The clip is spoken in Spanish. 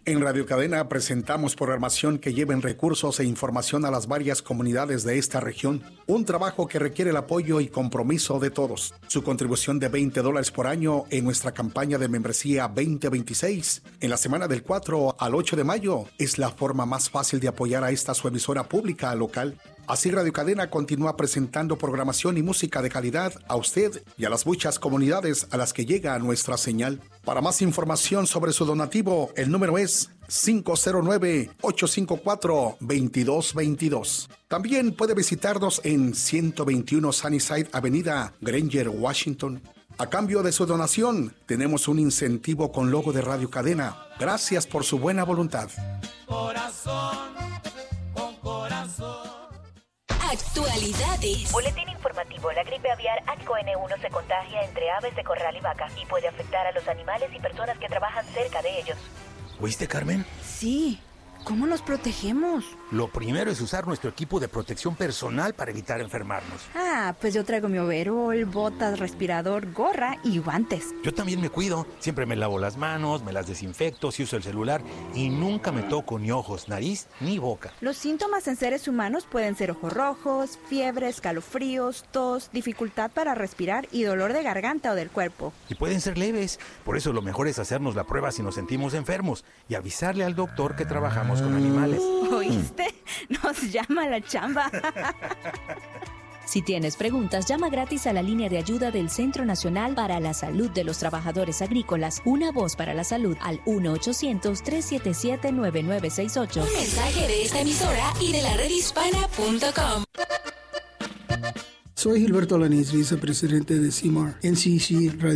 En Radio Cadena presentamos programación que lleven recursos e información a las varias comunidades de esta región. Un trabajo que requiere el apoyo y compromiso de todos. Su contribución de $20 por año en nuestra campaña de membresía 2026 en la semana del 4 al 8 de mayo es la forma más fácil de apoyar a esta su emisora pública local. Así Radio Cadena continúa presentando programación y música de calidad a usted y a las muchas comunidades a las que llega nuestra señal. Para más información sobre su donativo, el número es 509-854-2222. También puede visitarnos en 121 Sunnyside Avenida, Granger, Washington. A cambio de su donación, tenemos un incentivo con logo de Radio Cadena. Gracias por su buena voluntad. Corazón con corazón. Actualidades. Boletín informativo. La gripe aviar H1N1 se contagia entre aves de corral y vaca y puede afectar a los animales y personas que trabajan cerca de ellos. ¿Oíste, Carmen? Sí. ¿Cómo nos protegemos? Lo primero es usar nuestro equipo de protección personal para evitar enfermarnos. Pues yo traigo mi overol, botas, respirador, gorra y guantes. Yo también me cuido. Siempre me lavo las manos, me las desinfecto, si uso el celular y nunca me toco ni ojos, nariz ni boca. Los síntomas en seres humanos pueden ser ojos rojos, fiebre, escalofríos, tos, dificultad para respirar y dolor de garganta o del cuerpo. Y pueden ser leves. Por eso lo mejor es hacernos la prueba si nos sentimos enfermos y avisarle al doctor que trabajamos con animales. ¿Oíste? Nos llama la chamba. Si tienes preguntas, llama gratis a la línea de ayuda del Centro Nacional para la Salud de los Trabajadores Agrícolas. Una voz para la salud al 1-800-377-9968. Un mensaje de esta emisora y de la redhispana.com. Soy Gilberto Alanis, vicepresidente de CIMAR, NCC Radio.